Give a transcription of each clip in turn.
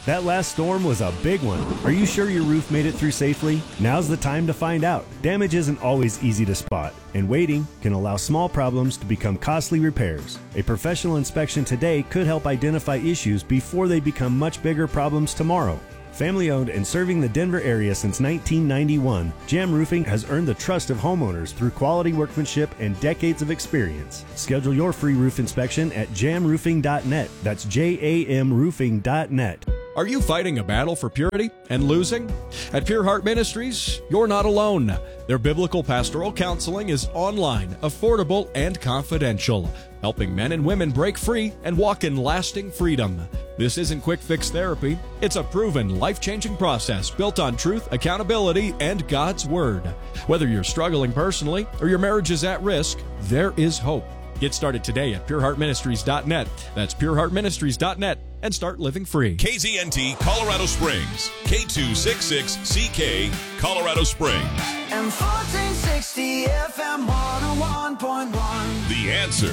That last storm was a big one. Are you sure your roof made it through safely? Now's the time to find out. Damage isn't always easy to spot, and waiting can allow small problems to become costly repairs. A professional inspection today could help identify issues before they become much bigger problems tomorrow. Family owned and serving the Denver area since 1991, Jam Roofing has earned the trust of homeowners through quality workmanship and decades of experience. Schedule your free roof inspection at jamroofing.net. That's JAMroofing.net. Are you fighting a battle for purity and losing? At Pure Heart Ministries, you're not alone. Their biblical pastoral counseling is online, affordable, and confidential, helping men and women break free and walk in lasting freedom. This isn't quick fix therapy. It's a proven, life-changing process built on truth, accountability, and God's Word. Whether you're struggling personally or your marriage is at risk, there is hope. Get started today at pureheartministries.net. That's pureheartministries.net and start living free. KZNT Colorado Springs, K266CK Colorado Springs. And 1460 FM 101.1. The Answer.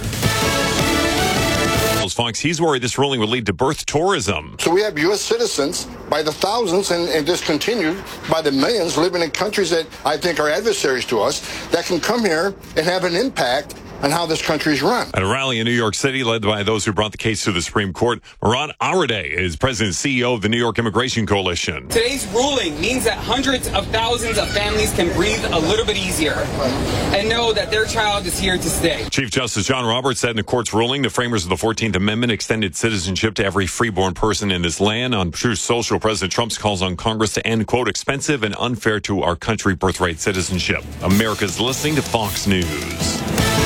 Fox, he's worried this ruling will lead to birth tourism. So we have U.S. citizens by the thousands and discontinued by the millions living in countries that I think are adversaries to us that can come here and have an impact on how this country is run. At a rally in New York City led by those who brought the case to the Supreme Court, Moran Aradeh is president and CEO of the New York Immigration Coalition. Today's ruling means that hundreds of thousands of families can breathe a little bit easier and know that their child is here to stay. Chief Justice John Roberts said in the court's ruling, the framers of the 14th Amendment extended citizenship to every freeborn person in this land. On Truth Social, President Trump's calls on Congress to end, quote, expensive and unfair to our country birthright citizenship. America's listening to Fox News.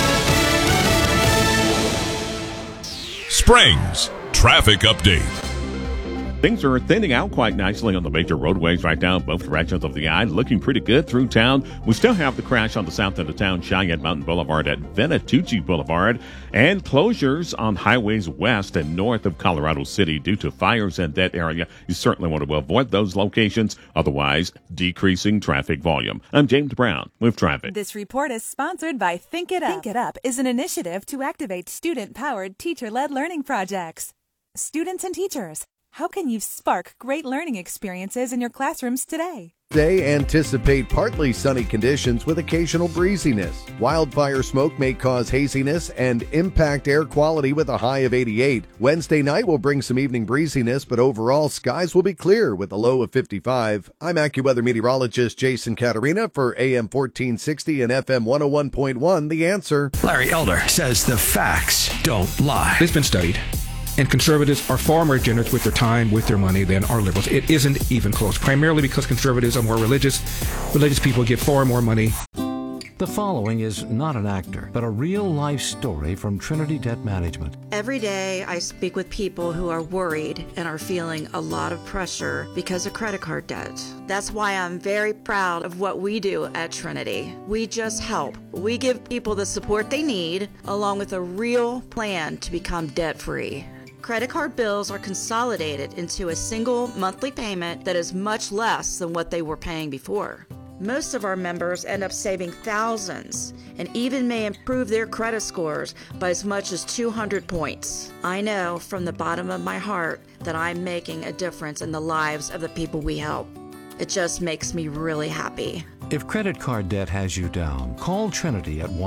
Springs Traffic Update. Things are thinning out quite nicely on the major roadways right now, both directions of the I, looking pretty good through town. We still have the crash on the south end of town, Cheyenne Mountain Boulevard at Venatucci Boulevard, and closures on highways west and north of Colorado City due to fires in that area. You certainly want to avoid those locations, otherwise decreasing traffic volume. I'm James Brown with traffic. This report is sponsored by Think It Up. Think It Up is an initiative to activate student-powered, teacher-led learning projects. Students and teachers, how can you spark great learning experiences in your classrooms today? Today, anticipate partly sunny conditions with occasional breeziness. Wildfire smoke may cause haziness and impact air quality with a high of 88. Wednesday night will bring some evening breeziness, but overall skies will be clear with a low of 55. I'm AccuWeather meteorologist Jason Caterina for AM 1460 and FM 101.1, The Answer. Larry Elder says the facts don't lie. It's been studied. And conservatives are far more generous with their time, with their money than are liberals. It isn't even close, primarily because conservatives are more religious. Religious people give far more money. The following is not an actor, but a real-life story from Trinity Debt Management. Every day I speak with people who are worried and are feeling a lot of pressure because of credit card debt. That's why I'm very proud of what we do at Trinity. We just help. We give people the support they need, along with a real plan to become debt-free. Credit card bills are consolidated into a single monthly payment that is much less than what they were paying before. Most of our members end up saving thousands and even may improve their credit scores by as much as 200 points. I know from the bottom of my heart that I'm making a difference in the lives of the people we help. It just makes me really happy. If credit card debt has you down, call Trinity at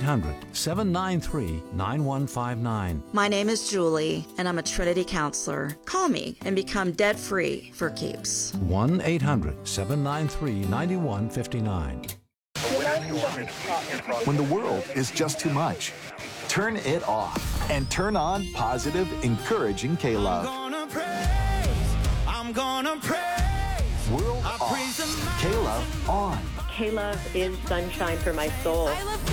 1-800-793-9159. My name is Julie, and I'm a Trinity counselor. Call me and become debt-free for keeps. 1-800-793-9159. When the world is just too much, turn it off and turn on positive, encouraging K-Love. I'm gonna praise. World off. K-Love on. K-Love is sunshine for my soul. I love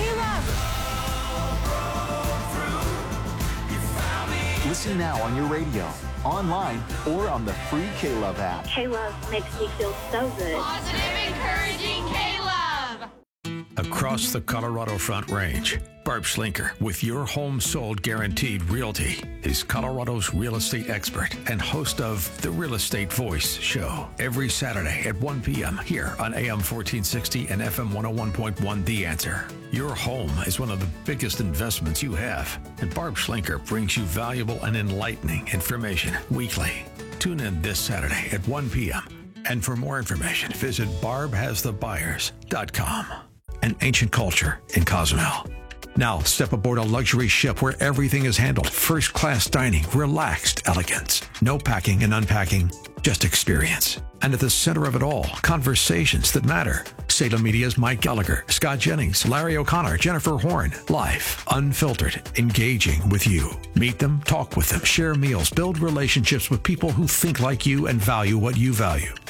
K-Love. Listen now on your radio, online, or on the free K-Love app. K-Love makes me feel so good. Positive, encouraging K-Love. Across the Colorado Front Range, Barb Schlinker with Your Home Sold Guaranteed Realty is Colorado's real estate expert and host of the Real Estate Voice show every Saturday at 1 p.m. here on AM 1460 and FM 101.1 The Answer. Your home is one of the biggest investments you have, and Barb Schlinker brings you valuable and enlightening information weekly. Tune in this Saturday at 1 p.m. And for more information, visit barbhasthebuyers.com. An ancient culture in Cozumel. Now step aboard a luxury ship where everything is handled. First-class dining, relaxed elegance. No packing and unpacking, just experience. And at the center of it all, conversations that matter. Salem Media's Mike Gallagher, Scott Jennings, Larry O'Connor, Jennifer Horn. Life, unfiltered, engaging with you. Meet them, talk with them, share meals, build relationships with people who think like you and value what you value.